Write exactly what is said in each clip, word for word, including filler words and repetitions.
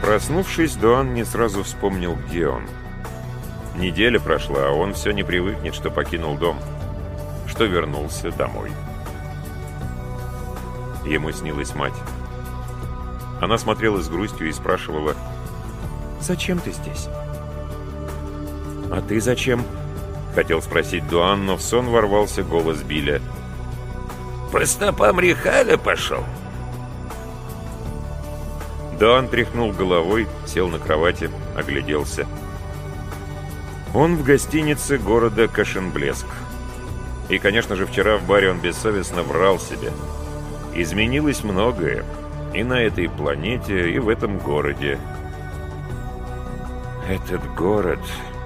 Проснувшись, Доан не сразу вспомнил, где он. Неделя прошла, а он все не привыкнет, что покинул дом, что вернулся домой. Ему снилась мать. Она смотрела с грустью и спрашивала: «Зачем ты здесь?» «А ты зачем?» — хотел спросить Доан, но в сон ворвался голос Билля. «По стопам Рихаля пошел?» Доан тряхнул головой, сел на кровати, огляделся. Он в гостинице города Кашенблеск. И, конечно же, вчера в баре он бессовестно врал себе. Изменилось многое и на этой планете, и в этом городе. Этот город...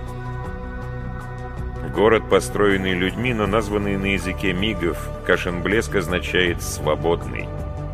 Город, построенный людьми, но названный на языке мигов, Кашенблеск означает «свободный».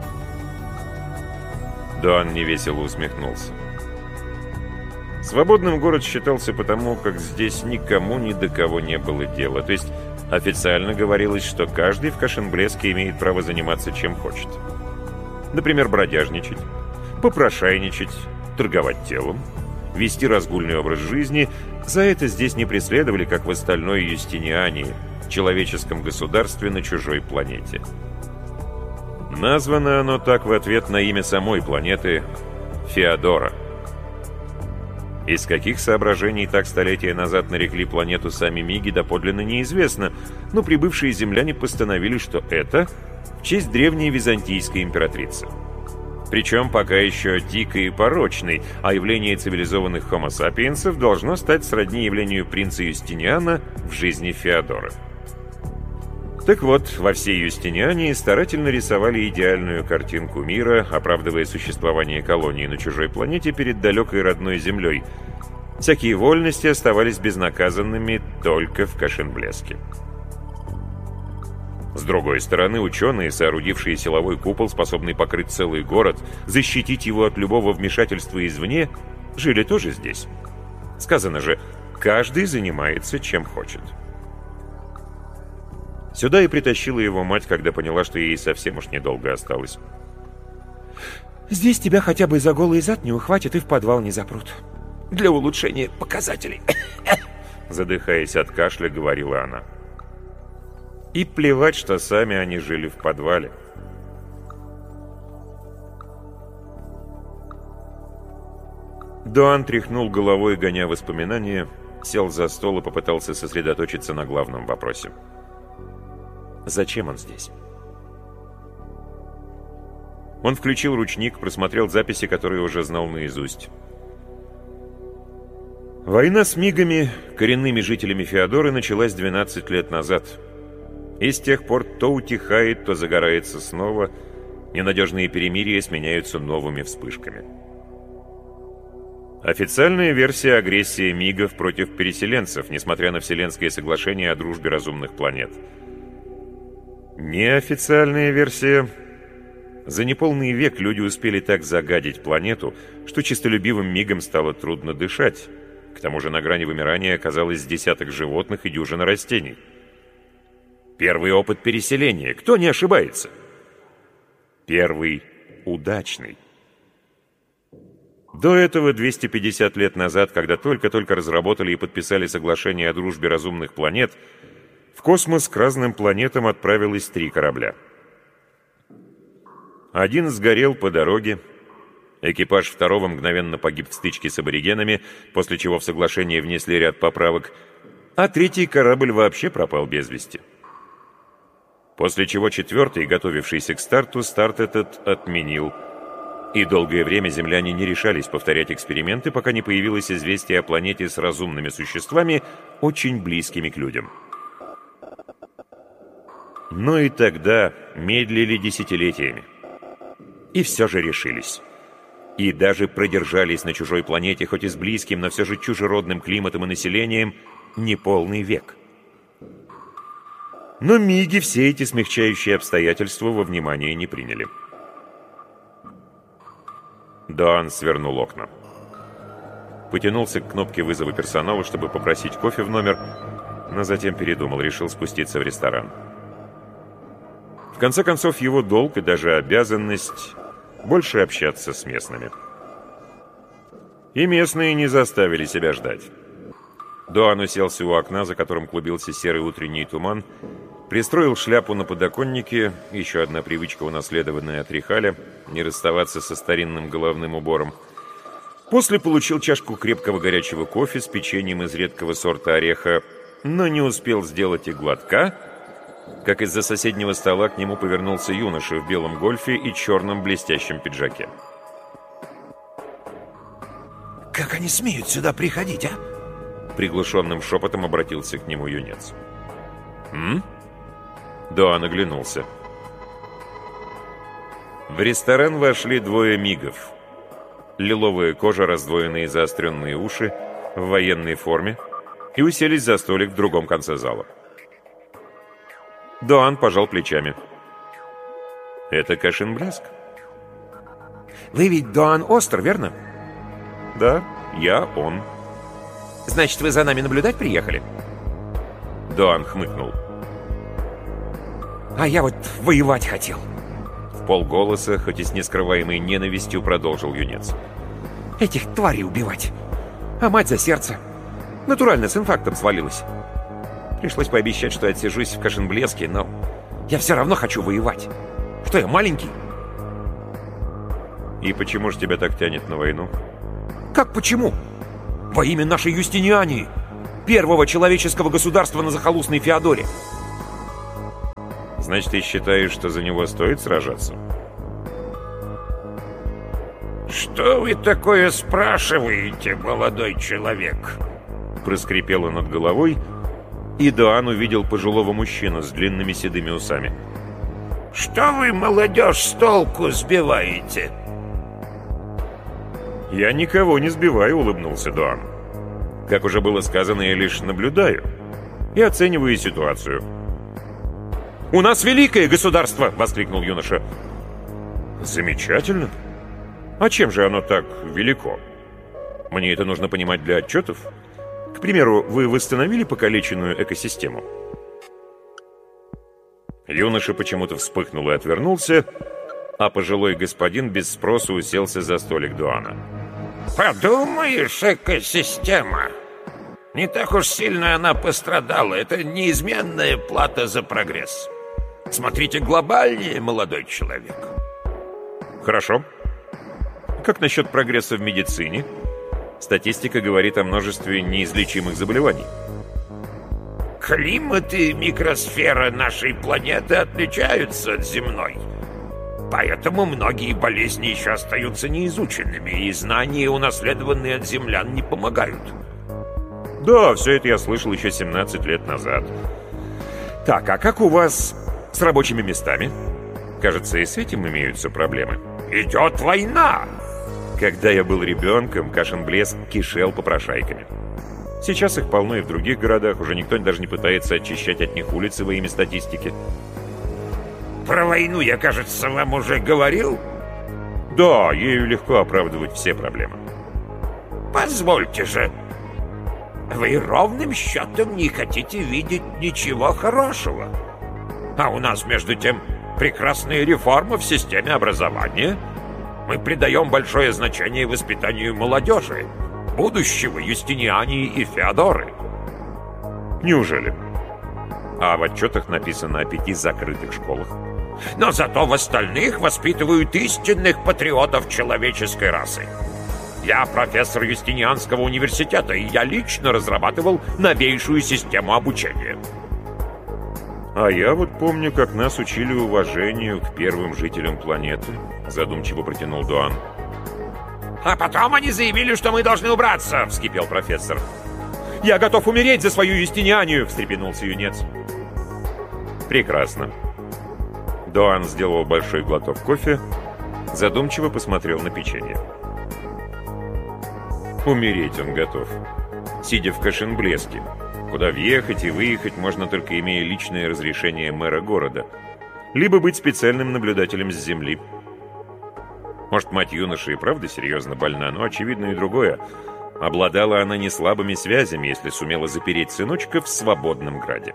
Доан невесело усмехнулся. Свободным город считался потому, как здесь никому ни до кого не было дела. То есть официально говорилось, что каждый в Кашенблеске имеет право заниматься чем хочет. Например, бродяжничать, попрошайничать, торговать телом, вести разгульный образ жизни. За это здесь не преследовали, как в остальной Юстиниании, человеческом государстве на чужой планете. Названо оно так в ответ на имя самой планеты — Феодора. Из каких соображений так столетия назад нарекли планету сами миги, доподлинно неизвестно, но прибывшие земляне постановили, что это в честь древней византийской императрицы. Причем пока еще дикой и порочной, а явление цивилизованных хомо сапиенсов должно стать сродни явлению принца Юстиниана в жизни Феодоры. Так вот, во всей Юстиниании старательно рисовали идеальную картинку мира, оправдывая существование колонии на чужой планете перед далекой родной землей. Всякие вольности оставались безнаказанными только в Кашенблеске. С другой стороны, ученые, соорудившие силовой купол, способный покрыть целый город, защитить его от любого вмешательства извне, жили тоже здесь. Сказано же, каждый занимается чем хочет. Сюда и притащила его мать, когда поняла, что ей совсем уж недолго осталось. «Здесь тебя хотя бы за голый зад не ухватят и в подвал не запрут. Для улучшения показателей». Задыхаясь от кашля, говорила она. И плевать, что сами они жили в подвале. Доан тряхнул головой, гоня воспоминания, сел за стол и попытался сосредоточиться на главном вопросе. Зачем он здесь? Он включил ручник, просмотрел записи, которые уже знал наизусть. Война с мигами, коренными жителями Феодоры, началась двенадцать лет назад. И с тех пор то утихает, то загорается снова. Ненадежные перемирия сменяются новыми вспышками. Официальная версия — агрессия мигов против переселенцев, несмотря на Вселенское соглашение о дружбе разумных планет. Неофициальная версия: за неполный век люди успели так загадить планету, что честолюбивым мигам стало трудно дышать. К тому же на грани вымирания оказалось десяток животных и дюжина растений. Первый опыт переселения. Кто не ошибается? Первый удачный. До этого, двести пятьдесят лет назад, когда только-только разработали и подписали соглашение о дружбе разумных планет, в космос к разным планетам отправилось три корабля. Один сгорел по дороге, экипаж второго мгновенно погиб в стычке с аборигенами, после чего в соглашение внесли ряд поправок, а третий корабль вообще пропал без вести. После чего четвертый, готовившийся к старту, старт этот отменил. И долгое время земляне не решались повторять эксперименты, пока не появилось известие о планете с разумными существами, очень близкими к людям. Но и тогда медлили десятилетиями. И все же решились. И даже продержались на чужой планете, хоть и с близким, но все же чужеродным климатом и населением, неполный век. Но миги все эти смягчающие обстоятельства во внимание не приняли. Доан свернул окна. Потянулся к кнопке вызова персонала, чтобы попросить кофе в номер, но затем передумал, решил спуститься в ресторан. В конце концов, его долг и даже обязанность больше общаться с местными. И местные не заставили себя ждать. Дуан уселся у окна, за которым клубился серый утренний туман, пристроил шляпу на подоконнике, еще одна привычка, унаследованная от Рихаля, не расставаться со старинным головным убором. После получил чашку крепкого горячего кофе с печеньем из редкого сорта ореха, но не успел сделать и глотка, как из-за соседнего стола к нему повернулся юноша в белом гольфе и черном блестящем пиджаке. «Как они смеют сюда приходить, а?» Приглушенным шепотом обратился к нему юнец. «М?» Дуан оглянулся. В ресторан вошли двое мигов. Лиловая кожа, раздвоенные заостренные уши, в военной форме, и уселись за столик в другом конце зала. Дуан пожал плечами. «Это Кашин-Блеск?» Вы ведь Дуан Остер, верно? «Да, я он». Значит, вы за нами наблюдать приехали? Дуан хмыкнул. А я вот воевать хотел. В полголоса, хоть и с нескрываемой ненавистью, продолжил юнец. Этих тварей убивать. А мать за сердце. Натурально, с инфарктом свалилась. Пришлось пообещать, что отсижусь в Кашин-Блеске, но я все равно хочу воевать. Что я, маленький? И почему же тебя так тянет на войну? Как почему? Во имя нашей Юстиниании, первого человеческого государства на захолустной Феодоре. Значит, ты считаешь, что за него стоит сражаться? «Что вы такое спрашиваете, молодой человек?» Проскрипело над головой, и Дуан увидел пожилого мужчину с длинными седыми усами. «Что вы, молодежь, с толку сбиваете?» «Я никого не сбиваю», — улыбнулся Дуан. «Как уже было сказано, я лишь наблюдаю и оцениваю ситуацию». «У нас великое государство!» — воскликнул юноша. «Замечательно. А чем же оно так велико? Мне это нужно понимать для отчетов? К примеру, вы восстановили покалеченную экосистему?» Юноша почему-то вспыхнул и отвернулся, а пожилой господин без спросу уселся за столик Дуана. «Подумаешь, экосистема. Не так уж сильно она пострадала. Это неизменная плата за прогресс. Смотрите глобальнее, молодой человек». «Хорошо. Как насчет прогресса в медицине? Статистика говорит о множестве неизлечимых заболеваний». «Климат и микросфера нашей планеты отличаются от земной. Поэтому многие болезни еще остаются неизученными, и знания, унаследованные от землян, не помогают». «Да, все это я слышал еще семнадцать лет назад». «Так, а как у вас с рабочими местами?» «Кажется, и с этим имеются проблемы». «Идет война!» Когда я был ребенком, Кашин-Блеск кишел попрошайками. Сейчас их полно и в других городах, уже никто даже не пытается очищать от них улицы во имя статистики. «Про войну я, кажется, вам уже говорил?» «Да, ею легко оправдывать все проблемы». «Позвольте же, вы ровным счетом не хотите видеть ничего хорошего. А у нас, между тем, прекрасная реформа в системе образования. Мы придаем большое значение воспитанию молодежи, будущего Юстиниании и Феодоры». «Неужели? А в отчетах написано о пяти закрытых школах». «Но зато в остальных воспитывают истинных патриотов человеческой расы. Я профессор Юстинианского университета, и я лично разрабатывал новейшую систему обучения». «А я вот помню, как нас учили уважению к первым жителям планеты», — задумчиво протянул Дуан. «А потом они заявили, что мы должны убраться», — вскипел профессор. «Я готов умереть за свою Юстинианию», — встрепенулся юнец. «Прекрасно». Дуан сделал большой глоток кофе, задумчиво посмотрел на печенье. Умереть он готов, сидя в Кашин-Блеске, куда въехать и выехать можно только имея личное разрешение мэра города, либо быть специальным наблюдателем с земли. Может, мать юноши и правда серьезно больна, но очевидно и другое. Обладала она не слабыми связями, если сумела запереть сыночка в свободном граде.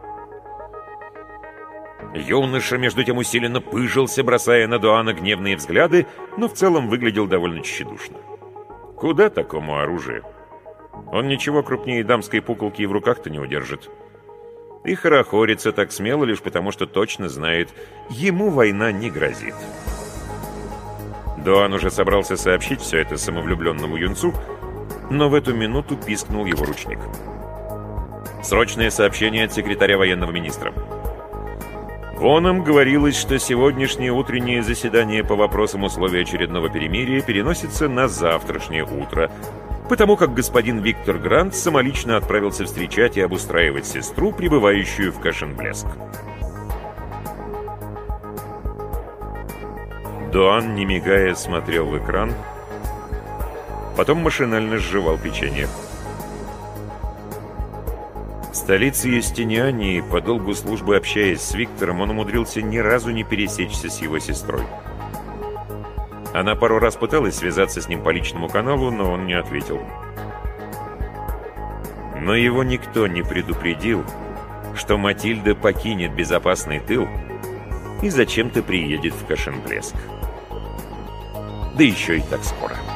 Юноша, между тем, усиленно пыжился, бросая на Дуана гневные взгляды, но в целом выглядел довольно тщедушно. Куда такому оружию? Он ничего крупнее дамской пуколки и в руках-то не удержит. И хорохорится так смело лишь потому, что точно знает, ему война не грозит. Дуан уже собрался сообщить все это самовлюбленному юнцу, но в эту минуту пискнул его ручник. Срочное сообщение от секретаря военного министра. Воном говорилось, что сегодняшнее утреннее заседание по вопросам условий очередного перемирия переносится на завтрашнее утро, потому как господин Виктор Грант самолично отправился встречать и обустраивать сестру, прибывающую в Кашенблеск. Дуан, не мигая, смотрел в экран, потом машинально сживал печенье. В столице Юстиниании, по долгу службы общаясь с Виктором, он умудрился ни разу не пересечься с его сестрой. Она пару раз пыталась связаться с ним по личному каналу, но он не ответил. Но его никто не предупредил, что Матильда покинет безопасный тыл и зачем-то приедет в Кашенблеск. Да еще и так скоро.